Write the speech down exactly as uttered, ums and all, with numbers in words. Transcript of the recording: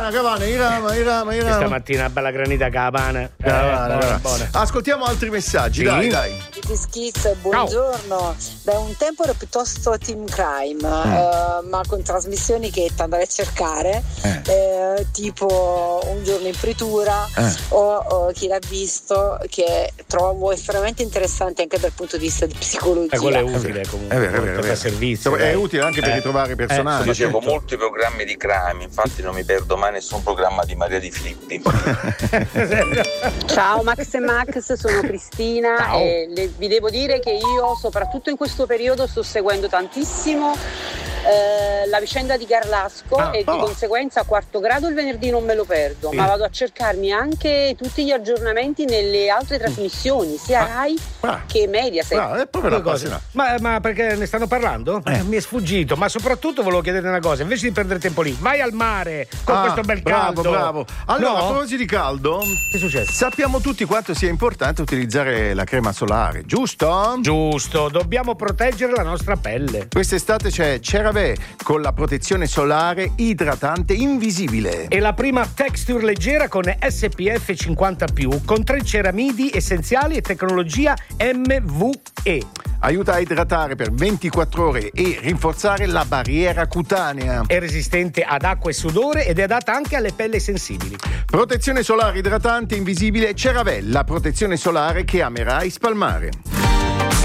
Cavana, Cavana, irama, irama, irama. Stamattina bella granita Cavana. Cavana, eh, buona, Cavana. buona. Ascoltiamo altri messaggi, Sì. dai, dai. Di schizzo e buongiorno. Beh, un tempo ero piuttosto team crime, mm. eh, ma con trasmissioni che andare a cercare, eh. Eh, tipo Un giorno in fritura eh. o, o Chi l'ha visto, che trovo estremamente interessante anche dal punto di vista di psicologia. Eh, quello è utile comunque. È vero, è vero, è vero. Servizio, è utile anche per eh. ritrovare i personaggi. Eh, facevo certo. molti programmi di crime, infatti non mi perdo mai nessun programma di Maria Di Filippi. Ciao Max e Max, sono Cristina. Ciao. E le, vi devo dire che io soprattutto in questo periodo sto seguendo tantissimo eh, la vicenda di Garlasco ah, e oh. di conseguenza a quarto grado il venerdì non me lo perdo, mm. ma vado a cercarmi anche tutti gli aggiornamenti nelle altre trasmissioni, sia ah. Rai ah. che Mediaset. Ah, è proprio una cosa. Ma, ma perché ne stanno parlando? Eh. Mi è sfuggito, ma soprattutto volevo chiedere una cosa, invece di perdere tempo lì, vai al mare con ah, questo bel caldo. Bravo, bravo. Allora, no? a proposito di caldo, che è successo? Sappiamo tutti quanto sia importante utilizzare la crema solare, giusto? Giusto, dobbiamo proteggere la nostra pelle. Quest'estate c'è CeraVe con la protezione solare idratante invisibile. E la prima texture leggera con S P F cinquanta più, con tre ceramidi essenziali e tecnologia M V E. Aiuta a idratare per ventiquattro ore e rinforzare la barriera cutanea. È resistente ad acqua e sudore ed è adatta anche alle pelli sensibili. Protezione solare idratante invisibile CeraVe, la protezione solare che amerai spalmare.